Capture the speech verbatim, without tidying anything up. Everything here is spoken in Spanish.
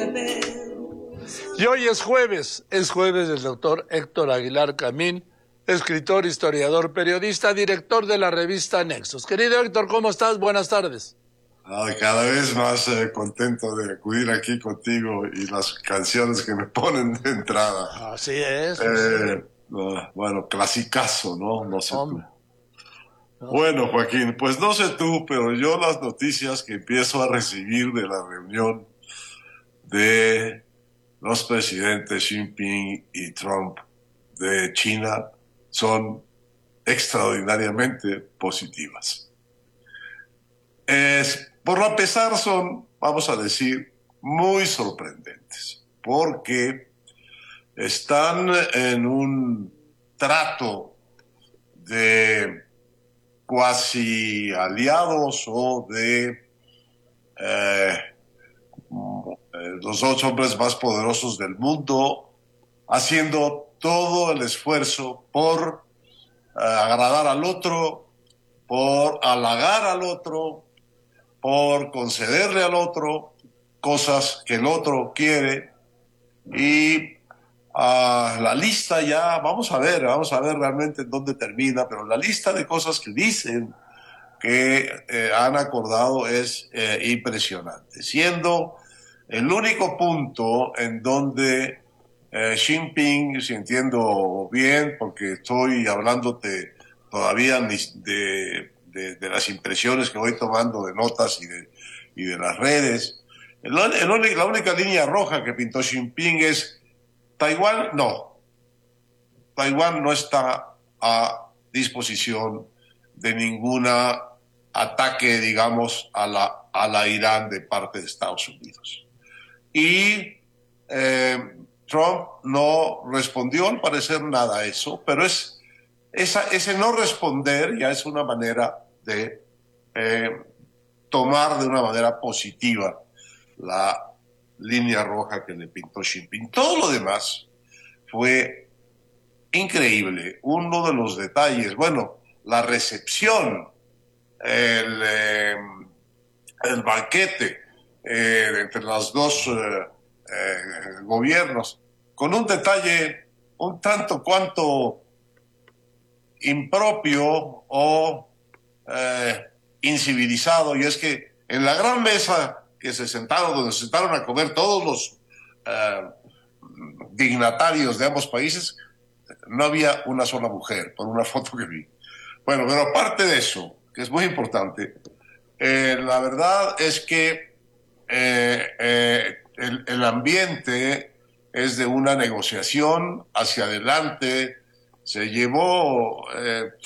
Y hoy es jueves, es jueves del doctor Héctor Aguilar Camín, escritor, historiador, periodista, director de la revista Nexos. Querido Héctor, ¿cómo estás? Buenas tardes. Ay, cada vez más eh, contento de acudir aquí contigo y las canciones que me ponen de entrada. Así es. Eh, no, bueno, clasicazo, ¿no? No sé Hombre. tú. No. Bueno, Joaquín, pues no sé tú, pero yo las noticias que empiezo a recibir de la reunión de los presidentes Xi Jinping y Trump de China son extraordinariamente positivas. Es, por lo pesar son, vamos a decir, muy sorprendentes, porque están en un trato de cuasi aliados o de eh, los dos hombres más poderosos del mundo, haciendo todo el esfuerzo por eh, agradar al otro, por halagar al otro, por concederle al otro cosas que el otro quiere. Y uh, la lista ya, vamos a ver, vamos a ver realmente en dónde termina, pero la lista de cosas que dicen que eh, han acordado es eh, impresionante, siendo el único punto en donde eh, Xi Jinping, si entiendo bien, porque estoy hablándote todavía de, de, de las impresiones que voy tomando de notas y de, y de las redes, el, el, la única línea roja que pintó Xi Jinping es Taiwán, no. Taiwán no está a disposición de ninguna ataque, digamos, a la, a la Irán de parte de Estados Unidos. Y eh, Trump no respondió, al parecer, nada a eso, pero es, esa, ese no responder ya es una manera de eh, tomar de una manera positiva la línea roja que le pintó Xi Jinping. Todo lo demás fue increíble. Uno de los detalles, bueno, la recepción, el, eh, el banquete eh, entre los dos eh, eh, gobiernos, con un detalle un tanto cuanto impropio o eh, incivilizado, y es que en la gran mesa que se sentaron, donde se sentaron a comer todos los eh, dignatarios de ambos países, no había una sola mujer, por una foto que vi. Bueno, pero aparte de eso, que es muy importante, eh, la verdad es que eh, eh, el, el ambiente es de una negociación hacia adelante. Se llevó, eh,